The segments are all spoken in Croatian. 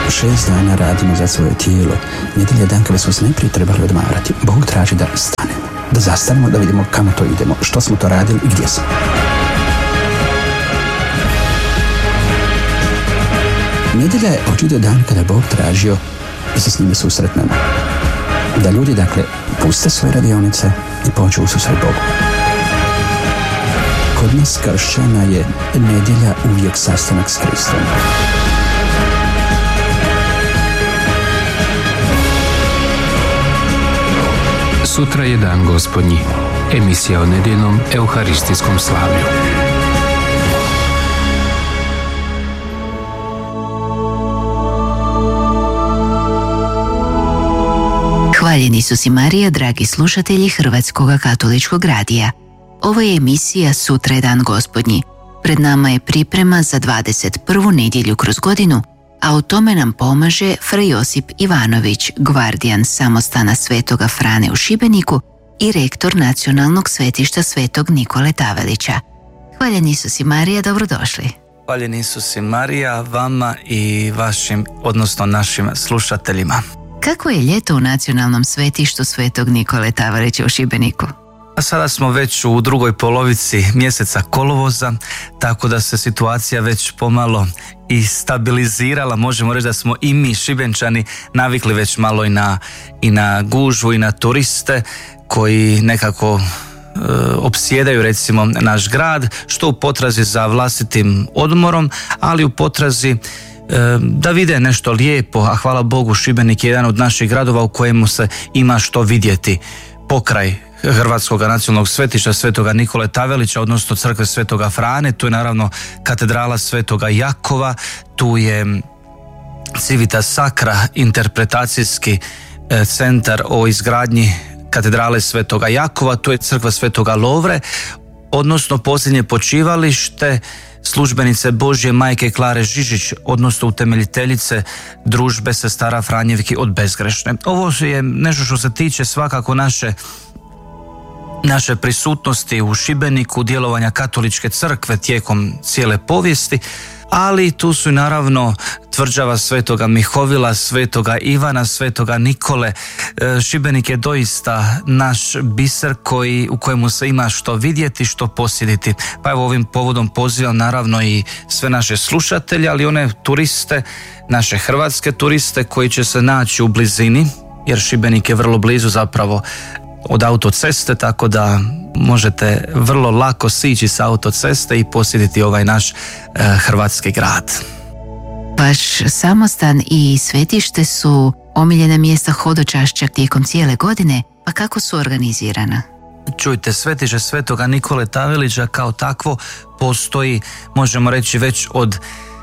6 dana radimo za svoje tijelo. Nedjelja je dan kada smo se najprije trebali odmarati. Bog traži da stanemo, da zastanemo, da vidimo kamo to idemo, što smo to radili i gdje smo. Nedjelja je očito dan kada Bog tražio da se s njime susretnemo. Da ljudi, dakle, puste svoje radionice i pođu u susret Bogu. Kod nas kršćana je nedjelja uvijek sastanak s Kristom. Sutra je dan Gospodnji. Emisija o nedjeljnom euharistijskom slavlju. Hvaljeni Isus i Marija, dragi slušatelji Hrvatskog katoličkog radija. Ovo je emisija Sutra je dan Gospodnji. Pred nama je priprema za 21. nedjelju kroz godinu, a u tome nam pomaže fra Josip Ivanović, gvardijan samostana Svetoga Frane u Šibeniku i rektor Nacionalnog svetišta Svetog Nikole Tavelića. Hvaljeni Isus i Marija, dobrodošli. Hvaljeni Isus i Marija, vama i vašim, odnosno našim slušateljima. Kako je ljeto u Nacionalnom svetištu Svetog Nikole Tavelića u Šibeniku? A sada smo već u drugoj polovici mjeseca kolovoza, tako da se situacija već pomalo i stabilizirala. Možemo reći da smo i mi Šibenčani navikli već malo i na gužvu i na turiste koji nekako opsjedaju recimo naš grad, što u potrazi za vlastitim odmorom, ali u potrazi da vide nešto lijepo, a hvala Bogu Šibenik je jedan od naših gradova u kojemu se ima što vidjeti. Pokraj Hrvatskog nacionalnog svetišta Svetoga Nikole Tavelića, odnosno crkve Svetoga Frane, tu je naravno katedrala Svetoga Jakova, tu je Civitas Sacra, interpretacijski centar o izgradnji katedrale Svetoga Jakova, tu je crkva Svetoga Lovre, odnosno posljednje počivalište službenice Božje majke Klare Žižić, odnosno utemeljiteljice družbe sestara Franjevki od Bezgrešne. Ovo je nešto što se tiče svakako naše prisutnosti u Šibeniku, djelovanja katoličke crkve tijekom cijele povijesti, ali tu su i naravno tvrđava Svetoga Mihovila, Svetoga Ivana, Svetoga Nikole. Šibenik je doista naš biser u kojemu se ima što vidjeti, što posjetiti. Pa evo ovim povodom pozivam naravno i sve naše slušatelje, ali one turiste, naše hrvatske turiste koji će se naći u blizini, jer Šibenik je vrlo blizu zapravo od autoceste, tako da možete vrlo lako sići sa autoceste i posjetiti ovaj naš hrvatski grad. Vaš samostan i svetište su omiljena mjesta hodočašća tijekom cijele godine, pa kako su organizirana? Čujte, svetište Svetoga Nikole Tavelića kao takvo postoji, možemo reći, već od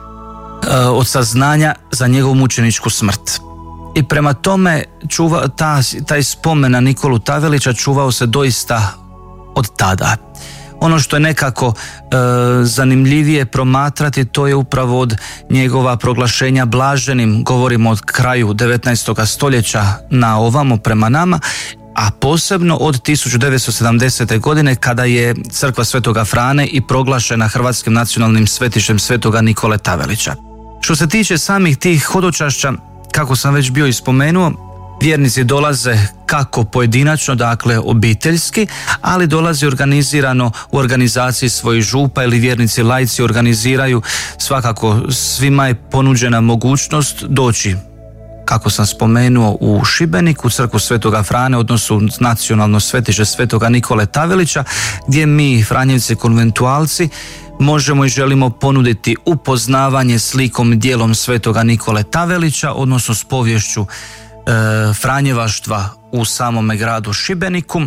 saznanja za njegovu mučeničku smrt. I prema tome taj spomen na Nikolu Tavelića čuvao se doista od tada. Ono što je nekako zanimljivije promatrati, to je upravo od njegova proglašenja blaženim, govorimo od kraju 19. stoljeća na ovamo prema nama, a posebno od 1970. godine kada je crkva Svetoga Frane i proglašena Hrvatskim nacionalnim svetištem Svetoga Nikole Tavelića. Što se tiče samih tih hodočašća, kako sam već bio ispomenuo, vjernici dolaze kako pojedinačno, dakle obiteljski, ali dolazi organizirano u organizaciji svojih župa ili vjernici laici organiziraju. Svakako svima je ponuđena mogućnost doći, kako sam spomenuo, u Šibenik, u crkvu Svetoga Frane, odnosno nacionalno svetište Svetoga Nikole Tavelića, gdje mi, Franjevci konventualci, možemo i želimo ponuditi upoznavanje s likom i djelom Svetoga Nikole Tavelića, odnosno s poviješću Franjevaštva u samome gradu Šibeniku.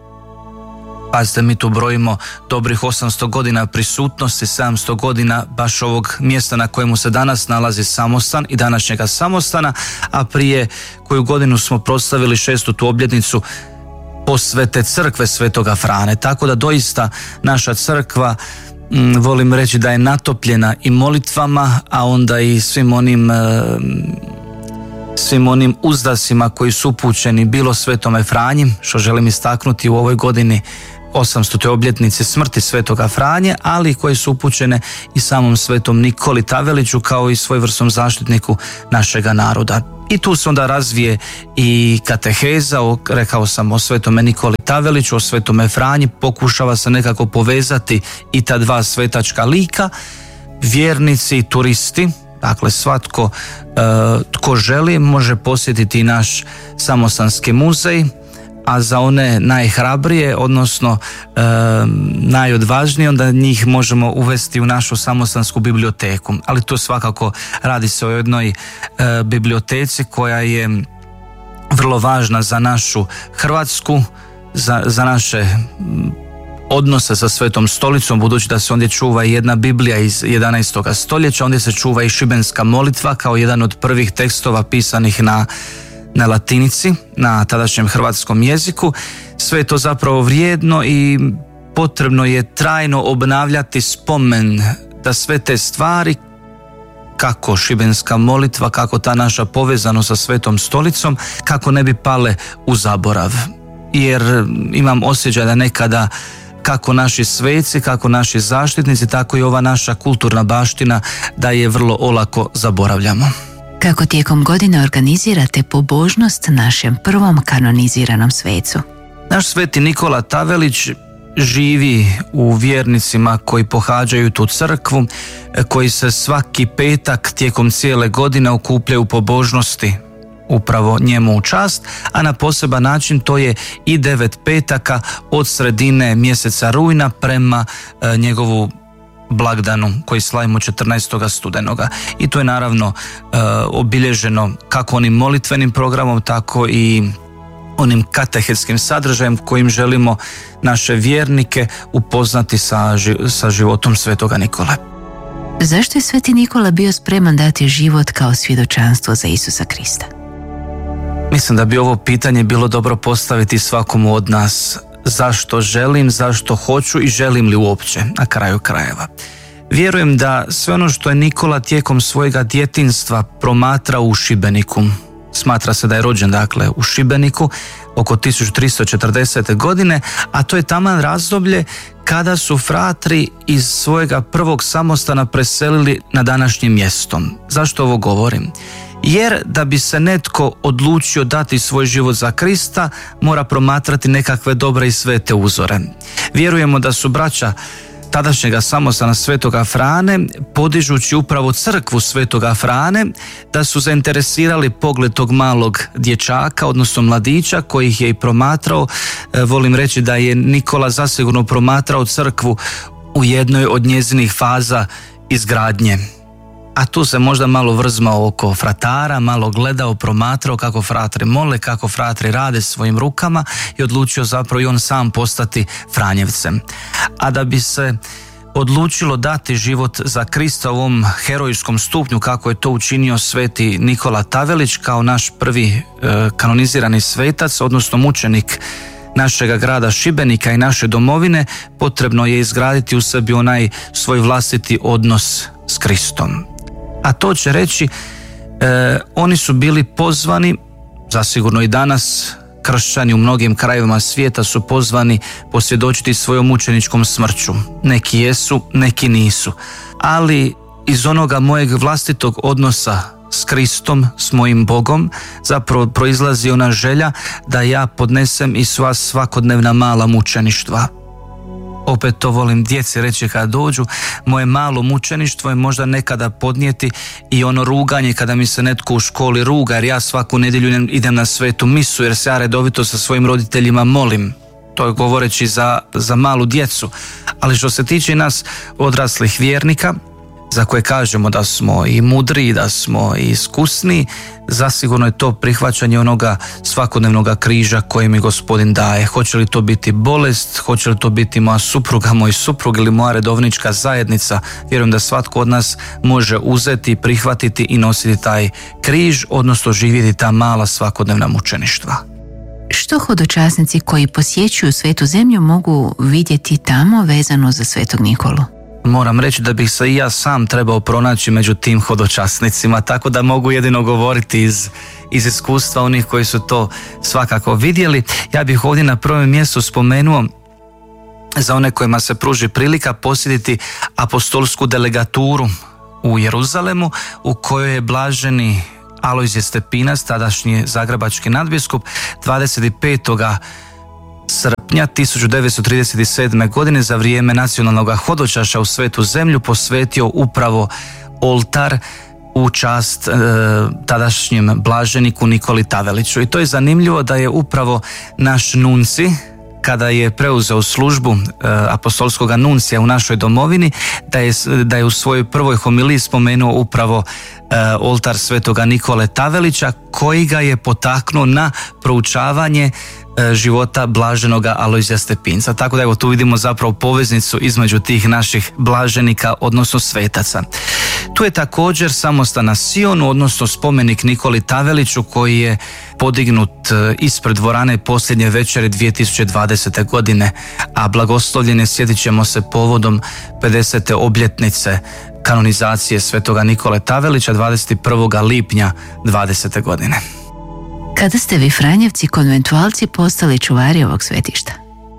Pazite, mi tu brojimo dobrih 800 godina prisutnosti, 700 godina baš ovog mjesta na kojemu se danas nalazi samostan i današnjega samostana, a prije koju godinu smo proslavili 600. obljetnicu posvete crkve Svetoga Frane. Tako da doista naša crkva, volim reći da je natopljena i molitvama, a onda i svim onim uzdasima koji su upućeni bilo Svetome Franji, što želim istaknuti u ovoj godini 800. obljetnici smrti svetoga Franje, ali koje su upućene i samom svetom Nikoli Taveliću kao i svojevrsnom zaštitniku našega naroda. I tu se onda razvije i kateheza, rekao sam o svetome Nikoli Taveliću, o svetome Franji, pokušava se nekako povezati i ta dva svetačka lika, vjernici i turisti. Dakle, svatko tko želi može posjetiti naš Samostanski muzej, a za one najhrabrije, odnosno najodvažnije, onda njih možemo uvesti u našu Samostansku biblioteku. Ali to svakako radi se o jednoj biblioteci koja je vrlo važna za našu Hrvatsku, za naše odnose sa Svetom Stolicom, budući da se ondje čuva i jedna Biblija iz 11. stoljeća, ondje se čuva i šibenska molitva kao jedan od prvih tekstova pisanih na latinici, na tadašnjem hrvatskom jeziku. Sve je to zapravo vrijedno i potrebno je trajno obnavljati spomen da sve te stvari, kako šibenska molitva, kako ta naša povezanost sa Svetom Stolicom, kako ne bi pale u zaborav. Jer imam osjećaj da nekada kako naši sveci, kako naši zaštitnici, tako i ova naša kulturna baština, da je vrlo olako zaboravljamo. Kako tijekom godine organizirate pobožnost našem prvom kanoniziranom svecu? Naš sveti Nikola Tavelić živi u vjernicima koji pohađaju tu crkvu, koji se svaki petak tijekom cijele godine okupljaju u pobožnosti upravo njemu u čast, a na poseban način to je i 9 petaka od sredine mjeseca rujna prema njegovu blagdanu koji slavimo 14. studenoga. I to je naravno obilježeno kako onim molitvenim programom, tako i onim katehetskim sadržajem kojim želimo naše vjernike upoznati sa životom svetoga Nikole. Zašto je sveti Nikola bio spreman dati život kao svjedočanstvo za Isusa Krista? Mislim da bi ovo pitanje bilo dobro postaviti svakomu od nas. Zašto želim, zašto hoću i želim li uopće, na kraju krajeva. Vjerujem da sve ono što je Nikola tijekom svojega djetinjstva promatrao u Šibeniku, smatra se da je rođen dakle u Šibeniku oko 1340. godine, a to je taman razdoblje kada su fratri iz svojega prvog samostana preselili na današnje mjesto. Zašto ovo govorim? Jer da bi se netko odlučio dati svoj život za Krista, mora promatrati nekakve dobre i svete uzore. Vjerujemo da su braća tadašnjega samostana Svetoga Frane, podižući upravo crkvu Svetoga Frane, da su zainteresirali pogled tog malog dječaka, odnosno mladića koji ih je i promatrao. Volim reći da je Nikola zasigurno promatrao crkvu u jednoj od njezinih faza izgradnje. A tu se možda malo vrzmao oko fratara, malo gledao, promatrao kako fratri mole, kako fratri rade svojim rukama i odlučio zapravo i on sam postati Franjevcem. A da bi se odlučilo dati život za Krista u ovom herojskom stupnju, kako je to učinio sveti Nikola Tavelić kao naš prvi kanonizirani svetac, odnosno mučenik našega grada Šibenika i naše domovine, potrebno je izgraditi u sebi onaj svoj vlastiti odnos s Kristom. A to će reći, oni su bili pozvani, zasigurno i danas kršćani u mnogim krajevima svijeta su pozvani posvjedočiti svojom mučeničkom smrću. Neki jesu, neki nisu. Ali iz onoga mojeg vlastitog odnosa s Kristom, s mojim Bogom, zapravo proizlazi ona želja da ja podnesem i sva svakodnevna mala mučeništva. Opet to volim djeci reći kada dođu, moje malo mučeništvo je možda nekada podnijeti i ono ruganje kada mi se netko u školi ruga, jer ja svaku nedjelju idem na svetu misu, jer se ja redovito sa svojim roditeljima molim. To je govoreći za malu djecu. Ali što se tiče nas odraslih vjernika, za koje kažemo da smo i mudri, da smo i iskusni, zasigurno je to prihvaćanje onoga svakodnevnog križa koji mi Gospodin daje. Hoće li to biti bolest, hoće li to biti moja supruga, moj suprug ili moja redovnička zajednica, vjerujem da svatko od nas može uzeti, prihvatiti i nositi taj križ, odnosno živjeti ta mala svakodnevna mučeništva. Što hodočasnici koji posjećuju Svetu zemlju mogu vidjeti tamo vezano za Svetog Nikolu? Moram reći da bih se i ja sam trebao pronaći među tim hodočasnicima, tako da mogu jedino govoriti iz iskustva onih koji su to svakako vidjeli. Ja bih ovdje na prvom mjestu spomenuo za one kojima se pruži prilika posjetiti apostolsku delegaturu u Jeruzalemu, u kojoj je blaženi Alojzije Stepinac, tadašnji zagrebački nadbiskup, 25. srpnja 1937. godine za vrijeme nacionalnog hodočašća u Svetu zemlju posvetio upravo oltar u čast tadašnjem blaženiku Nikoli Taveliću. I to je zanimljivo da je upravo naš nunci, kada je preuzeo službu apostolskog nuncija u našoj domovini, da je u svojoj prvoj homiliji spomenuo upravo oltar svetoga Nikole Tavelića, koji ga je potaknuo na proučavanje života blaženoga Alojzija Stepinca. Tako da evo tu vidimo zapravo poveznicu između tih naših blaženika, odnosno svetaca. Tu je također samostan na Sionu, odnosno spomenik Nikoli Taveliću, koji je podignut ispred dvorane posljednje večeri 2020. godine, a blagoslovljen je, sjetit ćemo se, povodom 50. obljetnice kanonizacije svetoga Nikole Tavelića 21. lipnja 20. godine. Kada ste vi Franjevci konventualci postali čuvari ovog svetišta?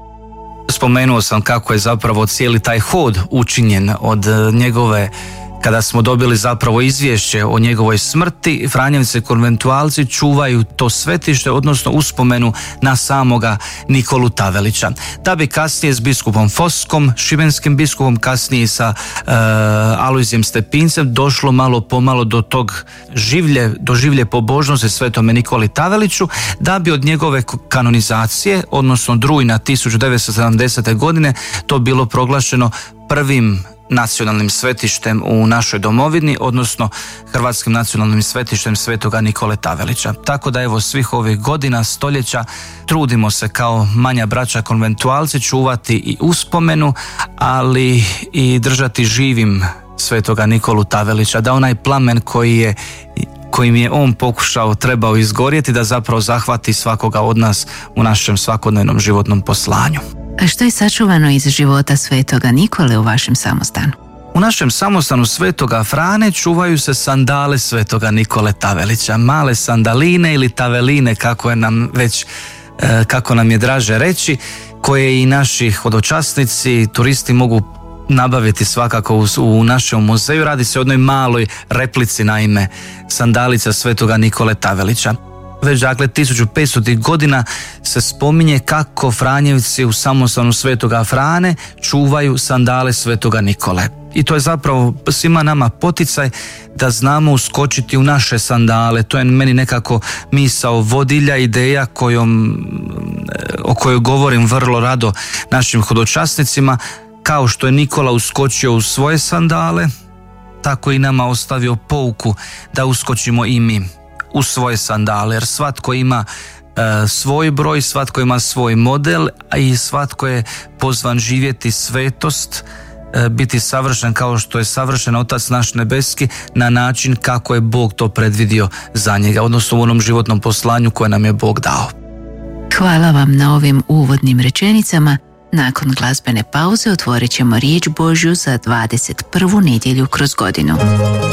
Spomenuo sam kako je zapravo cijeli taj hod učinjen od njegove, kada smo dobili zapravo izvješće o njegovoj smrti. Franjevci konventualci čuvaju to svetište, odnosno uspomenu na samoga Nikolu Tavelića, da bi kasnije s biskupom Foskom, šibenskim biskupom, kasnije sa Alojzijem Stepincem došlo malo pomalo do tog življe pobožnosti svetome Nikoli Taveliću, da bi od njegove kanonizacije, odnosno od rujna 1970. godine, to bilo proglašeno prvim nacionalnim svetištem u našoj domovini, odnosno hrvatskim nacionalnim svetištem svetoga Nikole Tavelića. Tako da evo svih ovih godina, stoljeća trudimo se kao manja braća konventualci čuvati i uspomenu, ali i držati živim svetoga Nikolu Tavelića, da onaj plamen kojim je on trebao izgorjeti, da zapravo zahvati svakoga od nas u našem svakodnevnom životnom poslanju. A što je sačuvano iz života svetoga Nikole u vašem samostanu? U našem samostanu svetoga Frane čuvaju se sandale svetoga Nikole Tavelića, male sandaline ili taveline, kako nam je draže reći, koje i naši hodočasnici, turisti mogu nabaviti svakako u našem muzeju. Radi se o jednoj maloj replici, naime, sandalica svetoga Nikole Tavelića. Već dakle 1500. godina se spominje kako Franjevci u samostanu svetoga Frane čuvaju sandale svetoga Nikole. I to je zapravo svima nama poticaj da znamo uskočiti u naše sandale. To je meni nekako misao vodilja, ideja o kojoj govorim vrlo rado našim hodočasnicima. Kao što je Nikola uskočio u svoje sandale, tako i nama ostavio pouku da uskočimo i mi u svoje sandale, jer svatko ima svoj broj, svatko ima svoj model, a i svatko je pozvan živjeti svetost, biti savršen kao što je savršen Otac naš nebeski, na način kako je Bog to predvidio za njega, odnosno u onom životnom poslanju koje nam je Bog dao. Hvala vam na ovim uvodnim rečenicama. Nakon glazbene pauze otvorit ćemo riječ Božju za 21. nedjelju kroz godinu.